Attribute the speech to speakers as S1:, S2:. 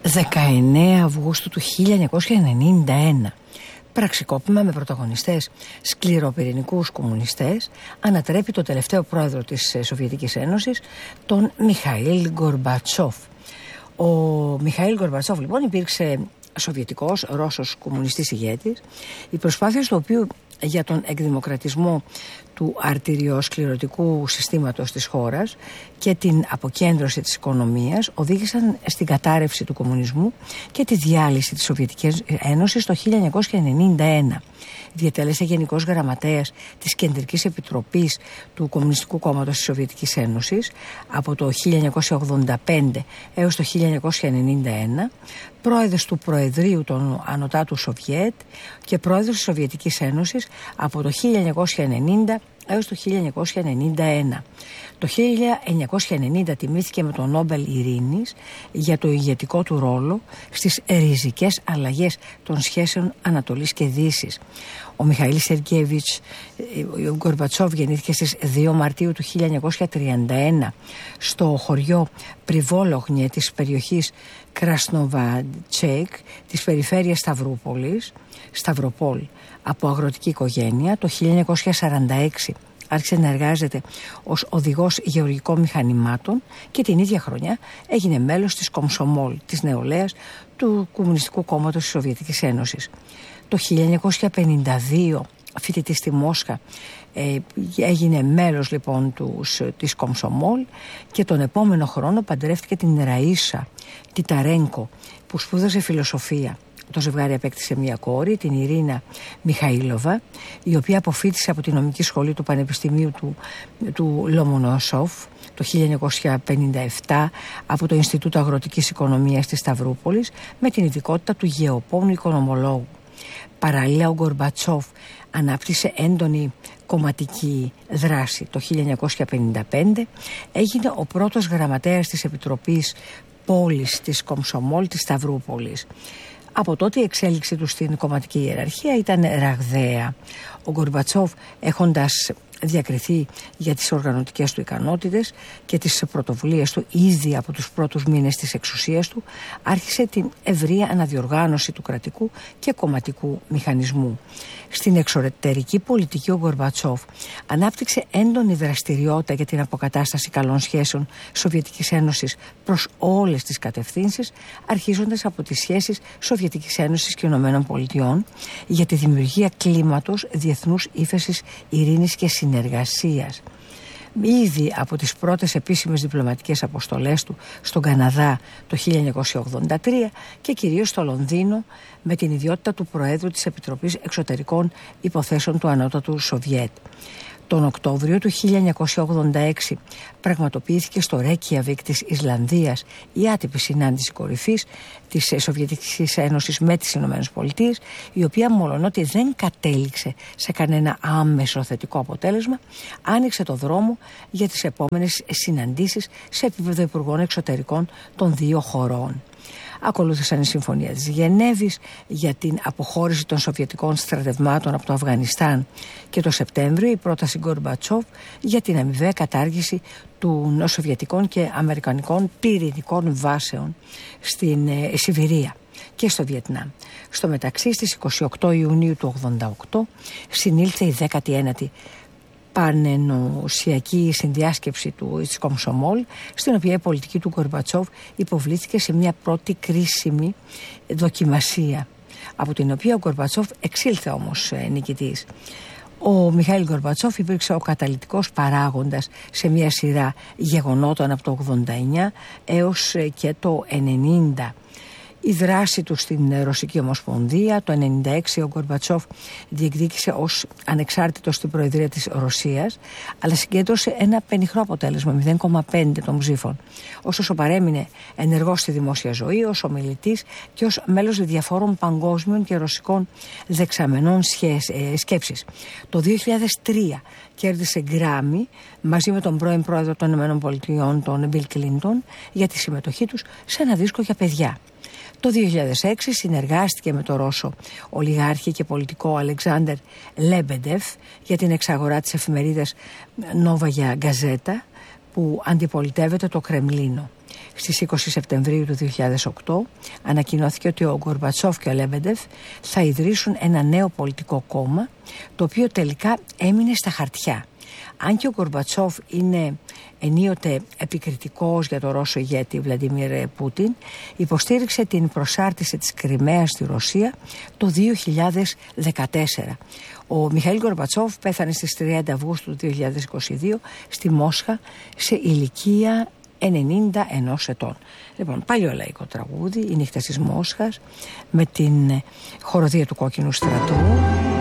S1: 19 Αυγούστου του 1991. Πραξικόπημα με πρωταγωνιστές σκληροπυρηνικούς κομμουνιστές ανατρέπει το τελευταίο πρόεδρο της Σοβιετικής Ένωσης, τον Μιχαήλ Γκορμπατσόφ. Ο Μιχαήλ Γκορμπατσόφ λοιπόν υπήρξε σοβιετικός, Ρώσος κομμουνιστής ηγέτης, οι προσπάθειες του οποίου για τον εκδημοκρατισμό του αρτηριοσκληρωτικού συστήματος της χώρας και την αποκέντρωση της οικονομίας οδήγησαν στην κατάρρευση του κομμουνισμού και τη διάλυση της Σοβιετικής Ένωσης το 1991. Διετέλεσε Γενικός Γραμματέας της Κεντρικής Επιτροπής του Κομμουνιστικού Κόμματος της Σοβιετικής Ένωσης από το 1985 έως το 1991, πρόεδρος του Προεδρείου των Ανωτάτου Σοβιέτ και πρόεδρος της Σοβιετικής Ένωσης από το 1990 έως το 1991. Το 1990 τιμήθηκε με τον Νόμπελ Ειρήνης για το ηγετικό του ρόλο στις ριζικές αλλαγές των σχέσεων Ανατολής και Δύσης. Ο Μιχαήλ Σεργέιεβιτς Γκορμπατσόφ γεννήθηκε στις 2 Μαρτίου του 1931 στο χωριό Πριβόλογνιε της περιοχής Κρασνοβατσέκ της περιφέρειας Σταυροπόλ. Από αγροτική οικογένεια το 1946 άρχισε να εργάζεται ως οδηγός γεωργικών μηχανημάτων και την ίδια χρονιά έγινε μέλος της Κομσομόλ, της νεολαίας του Κομμουνιστικού Κόμματος της Σοβιετικής Ένωσης. Το 1952 φοιτητής στη Μόσχα έγινε μέλος λοιπόν της Κομσομόλ και τον επόμενο χρόνο παντρεύτηκε την Ραΐσα Τιταρένκο που σπούδασε φιλοσοφία. Το ζευγάρι απέκτησε μια κόρη, την Ειρίνα Μιχαήλοβα, η οποία αποφοίτησε από τη νομική σχολή του Πανεπιστημίου του Λομονόσοφ το 1957 από το Ινστιτούτο Αγροτικής Οικονομίας της Σταυρούπολης με την ειδικότητα του γεωπόνου οικονομολόγου. Παράλληλα ο Γκορμπατσόφ ανάπτυσε έντονη κομματική δράση. Το 1955 έγινε ο πρώτος γραμματέας της Επιτροπής Πόλης της Κομσομόλ της Σταυρούπολης. Από τότε η εξέλιξη του στην κομματική ιεραρχία ήταν ραγδαία. Ο Γκορμπατσόφ, έχοντας διακριθεί για τις οργανωτικές του ικανότητες και τις πρωτοβουλίες του ήδη από τους πρώτους μήνες της εξουσίας του, άρχισε την ευρεία αναδιοργάνωση του κρατικού και κομματικού μηχανισμού. Στην εξωτερική πολιτική ο Γκορμπατσόφ ανάπτυξε έντονη δραστηριότητα για την αποκατάσταση καλών σχέσεων Σοβιετικής Ένωσης προς όλες τις κατευθύνσεις, αρχίζοντας από τις σχέσεις Σοβιετικής Ένωσης και Ηνωμένων Πολιτειών για τη δημιουργία κλίματος διεθνούς ύφεσης, ειρήνης και συνεργασίας. Ήδη από τις πρώτες επίσημες διπλωματικές αποστολές του στον Καναδά το 1983 και κυρίως στο Λονδίνο με την ιδιότητα του Προέδρου της Επιτροπής Εξωτερικών Υποθέσεων του Ανώτατου Σοβιέτ. Τον Οκτώβριο του 1986 πραγματοποιήθηκε στο Ρέκιαβικ της Ισλανδίας η άτυπη συνάντηση κορυφής της Σοβιετικής Ένωσης με τις Ηνωμένες Πολιτείες, η οποία μολονότι δεν κατέληξε σε κανένα άμεσο θετικό αποτέλεσμα, άνοιξε το δρόμο για τις επόμενες συναντήσεις σε επίπεδο Υπουργών Εξωτερικών των δύο χωρών. Ακολούθησαν η Συμφωνία της Γενέβης για την αποχώρηση των Σοβιετικών στρατευμάτων από το Αφγανιστάν και το Σεπτέμβριο η πρόταση Γκορμπατσόφ για την αμοιβαία κατάργηση των Σοβιετικών και Αμερικανικών πυρηνικών βάσεων στην Σιβηρία και στο Βιετνάμ. Στο μεταξύ στις 28 Ιουνίου του 1988 συνήλθε η 19η πανενωσιακή συνδιάσκεψη της Κομσομόλ, στην οποία η πολιτική του Γκορμπατσόφ υποβλήθηκε σε μια πρώτη κρίσιμη δοκιμασία, από την οποία ο Γκορμπατσόφ εξήλθε όμως νικητής. Ο Μιχαήλ Γκορμπατσόφ υπήρξε ο καταλυτικός παράγοντας σε μια σειρά γεγονότων από το 89 έως και το 90. Η δράση του στην Ρωσική Ομοσπονδία. Το 1996 ο Γκορμπατσόφ διεκδίκησε ως ανεξάρτητος στην Προεδρία της Ρωσίας, αλλά συγκέντρωσε ένα πενιχρό αποτέλεσμα, 0,5 των ψήφων. Ωστόσο παρέμεινε ενεργός στη δημόσια ζωή, ως ομιλητής και ως μέλος διαφόρων παγκόσμιων και ρωσικών δεξαμενών σκέψης. Το 2003 κέρδισε Γκράμι μαζί με τον πρώην πρόεδρο των ΗΠΑ, τον Μπιλ Κλίντον, για τη συμμετοχή τους σε ένα δίσκο για παιδιά. Το 2006 συνεργάστηκε με τον Ρώσο ολιγάρχη και πολιτικό Αλεξάνδερ Λέμπεντεφ για την εξαγορά της εφημερίδας Νόβαγια Γκαζέτα που αντιπολιτεύεται το Κρεμλίνο. Στις 20 Σεπτεμβρίου του 2008 ανακοινώθηκε ότι ο Γκορμπατσόφ και ο Λέμπεντεφ θα ιδρύσουν ένα νέο πολιτικό κόμμα, το οποίο τελικά έμεινε στα χαρτιά. Αν και ο Γκορμπατσόφ είναι ενίοτε επικριτικός για τον Ρώσο ηγέτη Βλαντιμίρ Πούτιν, υποστήριξε την προσάρτηση της Κριμαίας στη Ρωσία το 2014. Ο Μιχαήλ Γκορμπατσόφ πέθανε στις 30 Αυγούστου του 2022 στη Μόσχα σε ηλικία 91 ετών. Λοιπόν, παλιό τραγούδι, οι νύχτες της Μόσχας, με την χοροδία του Κόκκινου Στρατού.